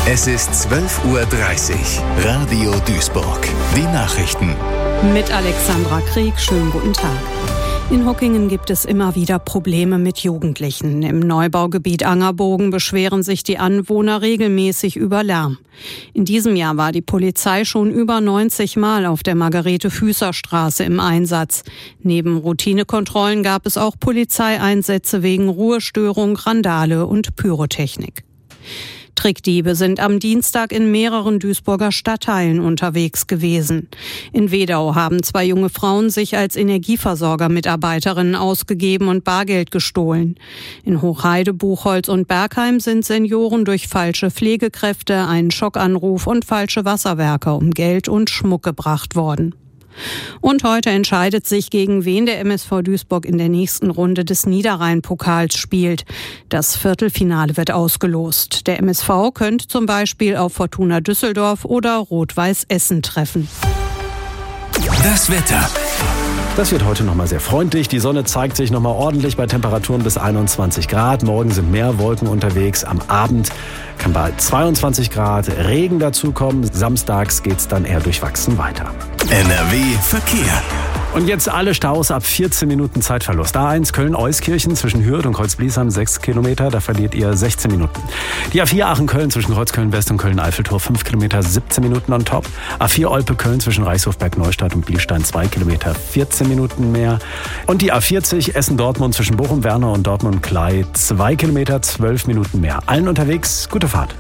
Es ist 12:30 Uhr. Radio Duisburg. Die Nachrichten. Mit Alexandra Krieg. Schönen guten Tag. In Huckingen gibt es immer wieder Probleme mit Jugendlichen. Im Neubaugebiet Angerbogen beschweren sich die Anwohner regelmäßig über Lärm. In diesem Jahr war die Polizei schon über 90 Mal auf der Margarete-Füßer-Straße im Einsatz. Neben Routinekontrollen gab es auch Polizeieinsätze wegen Ruhestörung, Randale und Pyrotechnik. Trickdiebe sind am Dienstag in mehreren Duisburger Stadtteilen unterwegs gewesen. In Wedau haben 2 junge Frauen sich als Energieversorger-Mitarbeiterinnen ausgegeben und Bargeld gestohlen. In Hochheide, Buchholz und Bergheim sind Senioren durch falsche Pflegekräfte, einen Schockanruf und falsche Wasserwerker um Geld und Schmuck gebracht worden. Und heute entscheidet sich, gegen wen der MSV Duisburg in der nächsten Runde des Niederrhein-Pokals spielt. Das Viertelfinale wird ausgelost. Der MSV könnte zum Beispiel auf Fortuna Düsseldorf oder Rot-Weiß Essen treffen. Das Wetter. Das wird heute nochmal sehr freundlich. Die Sonne zeigt sich nochmal ordentlich bei Temperaturen bis 21 Grad. Morgen sind mehr Wolken unterwegs. Am Abend kann bald 22 Grad Regen dazukommen. Samstags geht's dann eher durchwachsen weiter. NRW Verkehr. Und jetzt alle Staus ab 14 Minuten Zeitverlust. A1 Köln-Euskirchen zwischen Hürth und Kreuzbliesheim 6 Kilometer, da verliert ihr 16 Minuten. Die A4 Aachen-Köln zwischen Kreuzköln-West und Köln-Eiffeltor 5 Kilometer, 17 Minuten on top. A4 Olpe-Köln zwischen Reichshofberg-Neustadt und Bielstein 2 Kilometer, 14 Minuten mehr. Und die A40 Essen-Dortmund zwischen Bochum-Werner und Dortmund-Klei 2 Kilometer, 12 Minuten mehr. Allen unterwegs, gute Fahrt.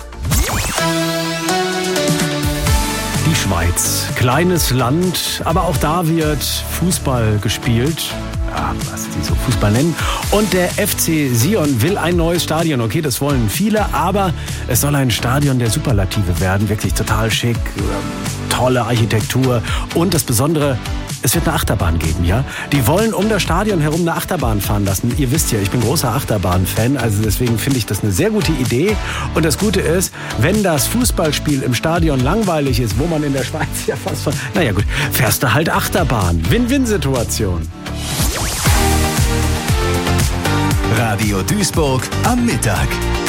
Die Schweiz, kleines Land, aber auch da wird Fußball gespielt. Ja, was die so Fußball nennen. Und der FC Sion will ein neues Stadion. Okay, das wollen viele, aber es soll ein Stadion der Superlative werden. Wirklich total schick, tolle Architektur. Und das Besondere, es wird eine Achterbahn geben, ja? Die wollen um das Stadion herum eine Achterbahn fahren lassen. Ihr wisst ja, ich bin großer Achterbahn-Fan, also deswegen finde ich das eine sehr gute Idee. Und das Gute ist, wenn das Fußballspiel im Stadion langweilig ist, wo man in der Schweiz ja fast naja gut, fährst du halt Achterbahn. Win-Win-Situation. Radio Duisburg am Mittag.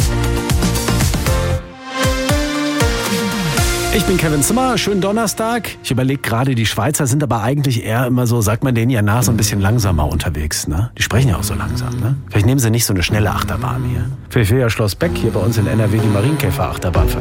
Ich bin Kevin Zimmer, schönen Donnerstag. Ich überlege gerade, die Schweizer sind aber eigentlich eher immer so, sagt man denen ja nach, so ein bisschen langsamer unterwegs. Ne? Die sprechen ja auch so langsam. Ne? Vielleicht nehmen sie nicht so eine schnelle Achterbahn hier. Vielleicht will ja Schloss Beck hier bei uns in NRW die Marienkäfer-Achterbahn